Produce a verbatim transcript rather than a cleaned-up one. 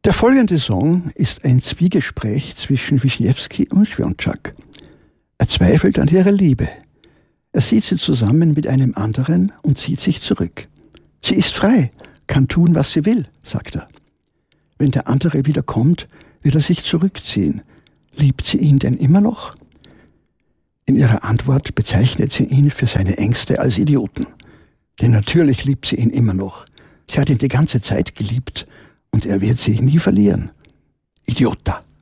Der folgende Song ist ein Zwiegespräch zwischen Wischniewski und Świączak. Er zweifelt an ihrer Liebe. Er sieht sie zusammen mit einem anderen und zieht sich zurück. Sie ist frei, kann tun, was sie will, sagt er. Wenn der andere wieder kommt, will er sich zurückziehen. Liebt sie ihn denn immer noch? In ihrer Antwort bezeichnet sie ihn für seine Ängste als Idioten. Denn natürlich liebt sie ihn immer noch. Sie hat ihn die ganze Zeit geliebt und er wird sie nie verlieren. Idiota.